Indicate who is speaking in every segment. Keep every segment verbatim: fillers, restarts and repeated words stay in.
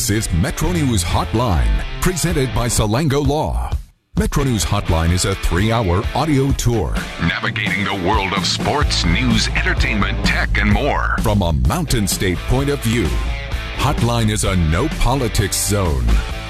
Speaker 1: This is Metro News Hotline, presented by Salango Law. Metro News Hotline is a three-hour audio tour navigating the world of sports, news, entertainment, tech, and more from a Mountain State point of view. Hotline is a no politics zone.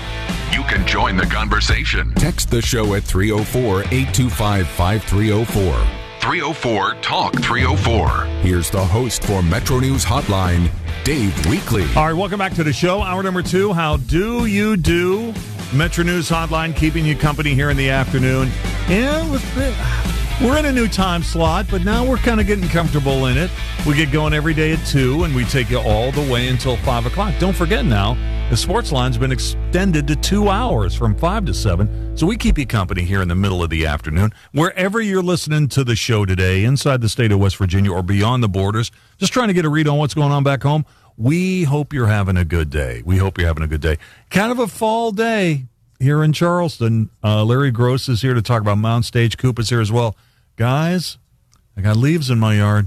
Speaker 1: You can join the conversation. Text the show at three oh four, eight two five, five three oh four. three oh four, talk three oh four. Here's the host for Metro News Hotline, Dave Weekley.
Speaker 2: All right, welcome back to the show. Hour number two, how do you do? Metro News Hotline, keeping you company here in the afternoon. Yeah, we're in a new time slot, but now we're kind of getting comfortable in it. We get going every day at two, and we take you all the way until five o'clock. Don't forget now, the sports line's been extended to two hours from five to seven, so we keep you company here in the middle of the afternoon. Wherever you're listening to the show today, inside the state of West Virginia or beyond the borders, just trying to get a read on what's going on back home, we hope you're having a good day. We hope you're having a good day. Kind of a fall day here in Charleston. Uh, Larry Gross is here to talk about Mountain Stage. Coop is here as well. Guys, I got leaves in my yard.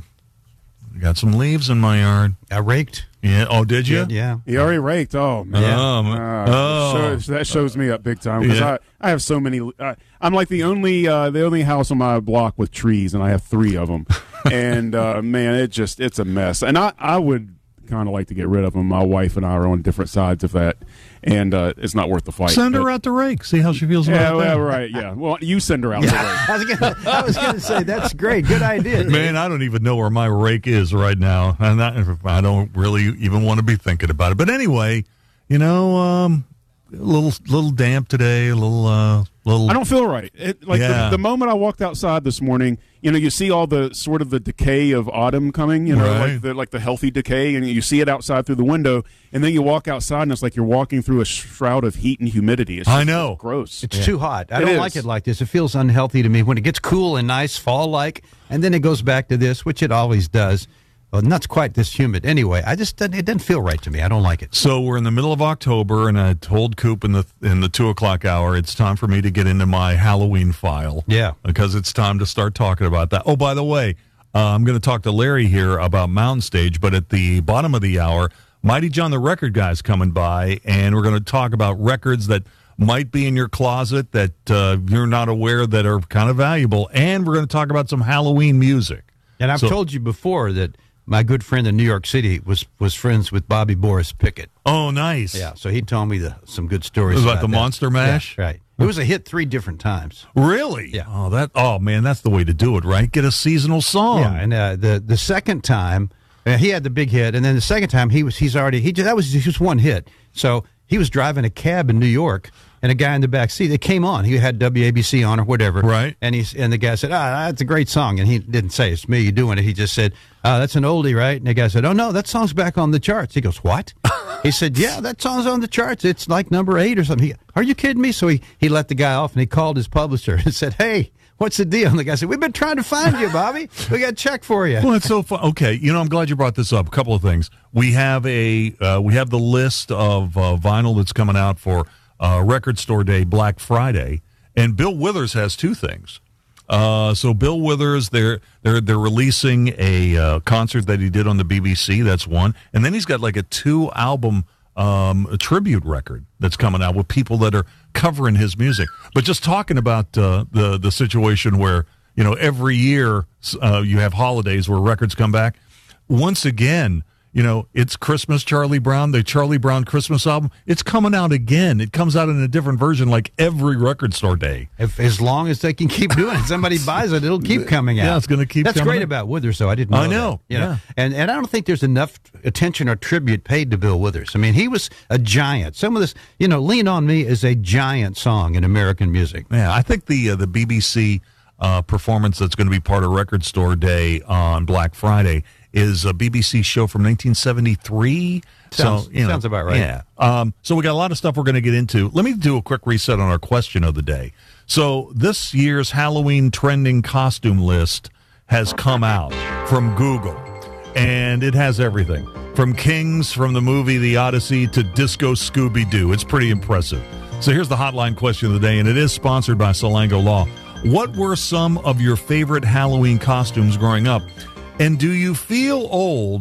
Speaker 2: I got some leaves in my yard.
Speaker 3: I raked.
Speaker 2: Yeah. Oh, did you?
Speaker 3: Yeah.
Speaker 4: You already raked. Oh, man.
Speaker 2: Yeah.
Speaker 4: Uh,
Speaker 2: Oh.
Speaker 4: shows, that shows me up big time because
Speaker 2: Yeah.
Speaker 4: I, I have so many. Uh, I'm like the only uh, the only house on my block with trees, and I have three of them. and uh, man, it just it's a mess. And I, I would kind of like to get rid of them. My wife and I are on different sides of that, and uh, it's not worth the fight.
Speaker 2: Send her
Speaker 4: but,
Speaker 2: out to rake. See how she feels about
Speaker 4: Yeah,
Speaker 2: that.
Speaker 4: well, right. Yeah. Well, you send her out to rake.
Speaker 3: I was gonna, I was going to say that's great. Good idea.
Speaker 2: Man, I don't even know where my rake is right now. I'm not, I don't really even want to be thinking about it. But anyway, you know, um, a little little damp today. A little uh, little.
Speaker 4: I don't feel right. It, like
Speaker 2: Yeah.
Speaker 4: the, the moment I walked outside this morning, you know, you see all the sort of the decay of autumn coming. You know,
Speaker 2: Right.
Speaker 4: like the like the healthy decay, and you see it outside through the window, and then you walk outside, and it's like you're walking through a shroud of heat and humidity. It's just
Speaker 2: I know.
Speaker 4: gross.
Speaker 3: It's too hot. I
Speaker 4: It
Speaker 3: don't
Speaker 4: is.
Speaker 3: like it like this. It feels unhealthy to me when it gets cool and nice, fall-like, and then it goes back to this, which it always does. Well, not quite this humid. Anyway, I just it doesn't feel right to me. I don't like it.
Speaker 2: So we're in the middle of October, and I told Coop in the in the two o'clock hour, it's time for me to get into my Halloween file.
Speaker 3: Yeah.
Speaker 2: because it's time to start talking about that. Oh, by the way, uh, I'm going to talk to Larry here about Mountain Stage, but at the bottom of the hour, Mighty John the Record Guy's coming by, and we're going to talk about records that might be in your closet that uh, you're not aware that are kind of valuable, and we're going to talk about some Halloween music.
Speaker 3: And I've
Speaker 2: So-
Speaker 3: told you before that my good friend in New York City was, was friends with Bobby Boris Pickett.
Speaker 2: Oh, nice.
Speaker 3: Yeah, so he told me the, some good stories
Speaker 2: About
Speaker 3: about
Speaker 2: the
Speaker 3: that.
Speaker 2: Monster Mash?
Speaker 3: Yeah, right. It was a hit three different times.
Speaker 2: Really?
Speaker 3: Yeah.
Speaker 2: Oh, that. Oh, man, that's the way to do it, right? Get a seasonal song.
Speaker 3: Yeah, and uh, the the second time uh, he had the big hit, and then the second time he was he's already he just, that was just one hit. So he was driving a cab in New York, and a guy in the back seat. It came on. He had W A B C on or whatever,
Speaker 2: Right.
Speaker 3: And he's and the guy said, "Ah, that's a great song." And he didn't say it's me doing it. He just said, "Ah, that's an oldie, right?" And the guy said, "Oh no, that song's back on the charts." He goes, "What?" He said, "Yeah, that song's on the charts. It's like number eight or something." He, Are you kidding me? So he he let the guy off, and he called his publisher and said, "Hey, what's the deal?" And the guy said, "We've been trying to find you, Bobby. We got a check for you."
Speaker 2: Well, it's so fun. Okay, you know, I'm glad you brought this up. A couple of things. We have a uh, we have the list of uh, vinyl that's coming out for uh, Record Store Day, Black Friday, and Bill Withers has two things. Uh, so Bill Withers, they're they're they're releasing a uh, concert that he did on the B B C. That's one, and then he's got like a two album um, a tribute record that's coming out with people that are covering his music. But just talking about uh, the the situation where, you know, every year uh, you have holidays where records come back. Once again, you know, it's Christmas, Charlie Brown, the Charlie Brown Christmas album. It's coming out again. It comes out in a different version like every Record Store Day.
Speaker 3: If, as long as they can keep doing it, somebody buys it, it'll keep coming out.
Speaker 2: Yeah, it's gonna keep
Speaker 3: That's
Speaker 2: coming
Speaker 3: great
Speaker 2: out.
Speaker 3: about Withers, though. I didn't know
Speaker 2: I know,
Speaker 3: that, you know?
Speaker 2: yeah.
Speaker 3: And, and I don't think there's enough attention or tribute paid to Bill Withers. I mean, he was a giant. Some of this, you know, Lean on Me is a giant song in American music.
Speaker 2: Yeah, I think the uh, the B B C uh, performance that's going to be part of Record Store Day on Black Friday is a B B C show from nineteen seventy-three.
Speaker 3: Sounds-
Speaker 2: so, you know,
Speaker 3: sounds about right.
Speaker 2: Yeah. Um, so we got a lot of stuff we're going to get into. Let me do a quick reset on our question of the day. So this year's Halloween trending costume list has come out from Google, and it has everything from Kings from the movie The Odyssey to Disco Scooby-Doo. It's pretty impressive. So here's the hotline question of the day, and it is sponsored by Salango Law. What were some of your favorite Halloween costumes growing up? And do you feel old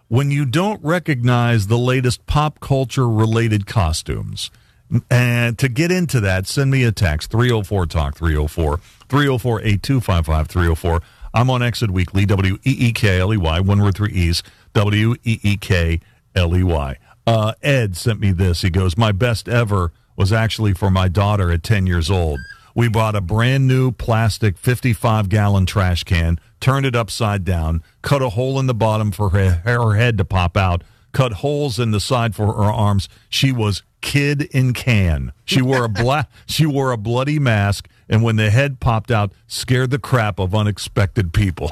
Speaker 2: when you don't recognize the latest pop culture related costumes. And to get into that, send me a text, three oh four talk, three oh four, three oh four, eight two five five, three oh four. I'm on Exit Weekly, W E E K L E Y, one word, three E's, W E E K L E Y. Uh, Ed sent me this. He goes, my best ever was actually for my daughter at ten years old. We bought a brand new plastic fifty-five gallon trash can, turned it upside down, cut a hole in the bottom for her, her head to pop out, cut holes in the side for her arms. She was kid in can. She wore a black. She wore a bloody mask, and when the head popped out, scared the crap of unexpected people.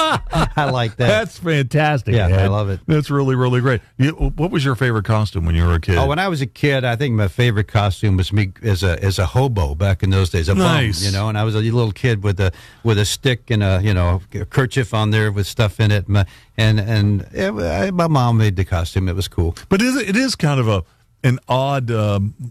Speaker 3: I like that.
Speaker 2: That's fantastic.
Speaker 3: Yeah,
Speaker 2: Ed.
Speaker 3: I love it.
Speaker 2: That's really, really great. You, what was your favorite costume when you were a kid?
Speaker 3: Oh, when I was a kid, I think my favorite costume was me as a as a hobo back in those days. A
Speaker 2: Nice.
Speaker 3: bum, you know, and I was a little kid with a with a stick and a you know a kerchief on there with stuff in it. My, and and it, I, my mom made the costume. It was cool.
Speaker 2: But it is, it is kind of a an odd, um,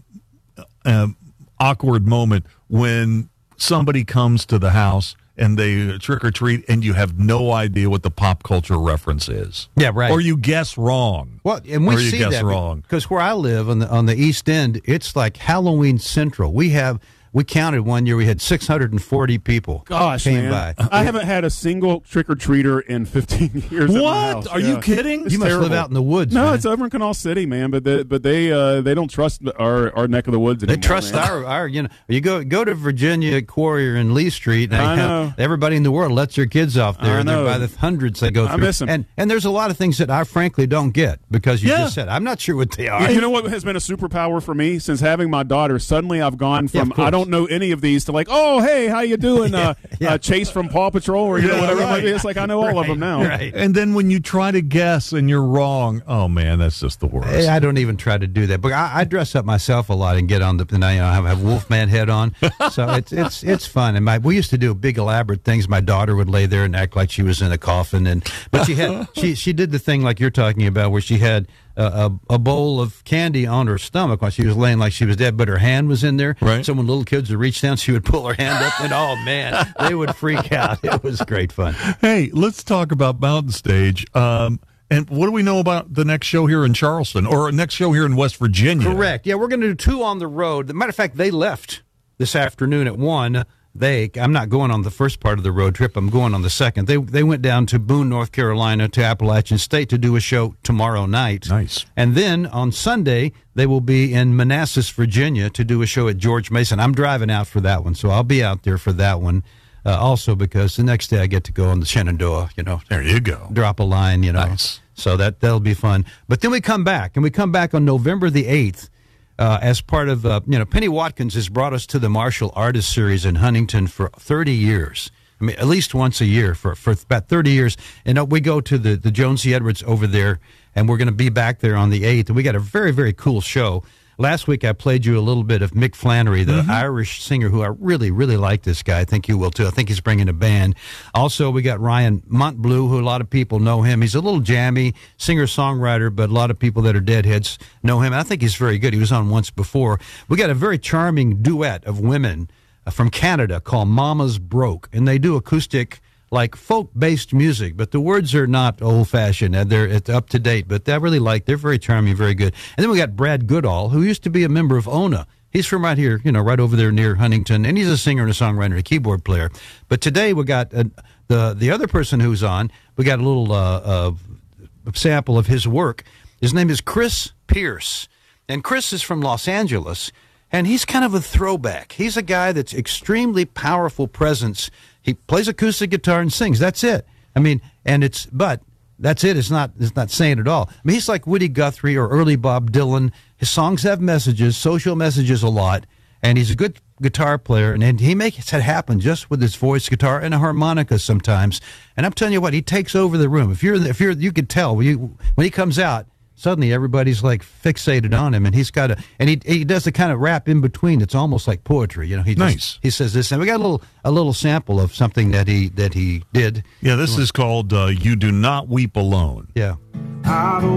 Speaker 2: uh, awkward moment when somebody comes to the house and they trick or treat, and you have no idea what the pop culture reference is.
Speaker 3: Yeah, right.
Speaker 2: Or you guess wrong.
Speaker 3: Well, and we
Speaker 2: or you
Speaker 3: see
Speaker 2: guess
Speaker 3: that
Speaker 2: wrong.
Speaker 3: because where I live on the on the East End, it's like Halloween Central. We have. We counted one year. We had six hundred forty people.
Speaker 4: Gosh,
Speaker 3: came
Speaker 4: man.
Speaker 3: by.
Speaker 4: I haven't had a single trick-or-treater in fifteen years. at my
Speaker 2: What?
Speaker 4: house.
Speaker 2: Are
Speaker 4: Yeah.
Speaker 2: you kidding?
Speaker 4: It's
Speaker 3: You must live
Speaker 4: terrible.
Speaker 3: out in the woods.
Speaker 4: No,
Speaker 3: man.
Speaker 4: it's over in Canal City, man. But they, but they uh, they don't trust our, our neck of the woods
Speaker 3: They
Speaker 4: anymore.
Speaker 3: trust
Speaker 4: man.
Speaker 3: our, our, you know, you go go to Virginia Quarry and Lee Street, and
Speaker 4: I
Speaker 3: they have-
Speaker 4: know.
Speaker 3: everybody in the world lets their kids off there.
Speaker 4: I
Speaker 3: and they're
Speaker 4: know.
Speaker 3: by the hundreds they go
Speaker 4: I
Speaker 3: through.
Speaker 4: miss 'em.
Speaker 3: And and there's a lot of things that I frankly don't get because you
Speaker 2: Yeah.
Speaker 3: just said I'm not sure what they are.
Speaker 4: You know what has been a superpower for me since having my daughter? Suddenly, I've gone
Speaker 3: Yeah,
Speaker 4: from
Speaker 3: of course.
Speaker 4: I don't know any of these to like, oh hey, how you doing? Uh,
Speaker 3: yeah.
Speaker 4: uh, Chase from Paw Patrol or you know
Speaker 2: Yeah,
Speaker 4: whatever. it
Speaker 2: right.
Speaker 4: might be. It's like I know all of them now.
Speaker 3: Right.
Speaker 2: And then when you try to guess and you're wrong, oh, man, that's just the worst.
Speaker 3: Hey, I don't even try to do that, but I, I dress up myself a lot and get on the and I you know, have, have Wolfman head on, so it's it's it's fun. And my we used to do big elaborate things. My daughter would lay there and act like she was in a coffin, and but she had she she did the thing like you're talking about, where she had a, a, a bowl of candy on her stomach while she was laying like she was dead, but her hand was in there.
Speaker 2: Right.
Speaker 3: So when little kids would reach down, she would pull her hand up, and oh man, they would freak out. It was great fun.
Speaker 2: Hey, let's talk about Mountain Stage. Um, and what do we know about the next show here in Charleston or next show here in West Virginia?
Speaker 3: Correct. Yeah, we're going to do two on the road. As a matter of fact, they left this afternoon at one. They, I'm not going on the first part of the road trip. I'm going on the second. They they went down to Boone, North Carolina, to Appalachian State to do a show tomorrow night.
Speaker 2: Nice.
Speaker 3: And then on Sunday, they will be in Manassas, Virginia, to do a show at George Mason. I'm driving out for that one, so I'll be out there for that one. Uh, also, because the next day I get to go on the Shenandoah, you know,
Speaker 2: There you go.
Speaker 3: drop a line, you know.
Speaker 2: Nice.
Speaker 3: So that, that'll be fun. But then we come back, and we come back on November the eighth uh, as part of, uh, you know, Penny Watkins has brought us to the Martial Artist Series in Huntington for thirty years. I mean, at least once a year for, for about thirty years. And uh, we go to the, the Jonesy Edwards over there, and we're going to be back there on the eighth. And we got a very, very cool show. Last week I played you a little bit of Mick Flannery, the mm-hmm. Irish singer, who I really, really like this guy. I think you will, too. I think he's bringing a band. Also, we got Ryan Montbleu, who a lot of people know him. He's a little jammy singer-songwriter, but a lot of people that are deadheads know him. I think he's very good. He was on once before. We got a very charming duet of women from Canada called Mama's Broke, and they do acoustic, like folk-based music, but the words are not old-fashioned. They're it's up to date, but I really like. They're very charming, very good. And then we got Brad Goodall, who used to be a member of Ona. He's from right here, you know, right over there near Huntington, and he's a singer and a songwriter, and a keyboard player. But today we got uh, the the other person who's on. We got a little uh, uh, sample of his work. His name is Chris Pierce, and Chris is from Los Angeles, and he's kind of a throwback. He's a guy that's extremely powerful presence. He plays acoustic guitar and sings. That's it. I mean, and it's, but that's it. It's not, it's not saying it all. I mean, he's like Woody Guthrie or early Bob Dylan. His songs have messages, social messages a lot, and he's a good guitar player, and, and he makes it happen just with his voice, guitar, and a harmonica sometimes. And I'm telling you what, he takes over the room. If you're, if you're, you could tell when, you, when he comes out, suddenly everybody's like fixated on him, and he's got a, and he he does the kind of rap in between. It's almost like poetry, you know. He just,
Speaker 2: Nice.
Speaker 3: He says this, and we got a little a little sample of something that he that he did.
Speaker 2: Yeah, this is called uh, "You Do Not Weep Alone."
Speaker 3: Yeah.
Speaker 5: I don't